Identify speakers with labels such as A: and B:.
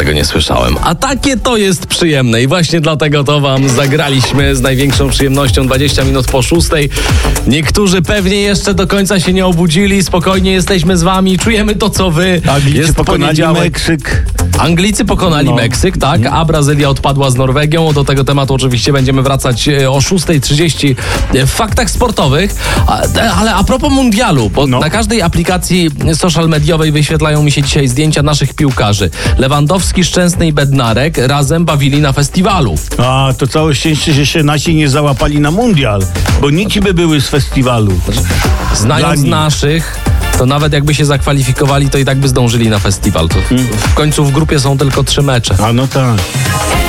A: tego nie słyszałem. A takie to jest przyjemne i właśnie dlatego to wam zagraliśmy z największą przyjemnością 20 minut po 6. Niektórzy pewnie jeszcze do końca się nie obudzili. Spokojnie jesteśmy z wami, czujemy to co wy.
B: Anglicy pokonali
A: poniedziałek.
B: Meksyk.
A: Anglicy pokonali Meksyk, tak, a Brazylia odpadła z Norwegią. Do tego tematu oczywiście będziemy wracać o 6:30 w faktach sportowych. Ale a propos mundialu, bo na każdej aplikacji social mediowej wyświetlają mi się dzisiaj zdjęcia naszych piłkarzy. Lewandowski, Szczęsny i Bednarek razem bawili na festiwalu.
B: A, to całe szczęście, że się nasi nie załapali na mundial, bo nici by były z festiwalu.
A: Znając naszych, to nawet jakby się zakwalifikowali, to i tak by zdążyli na festiwal. To w końcu w grupie są tylko 3 mecze.
B: A no tak.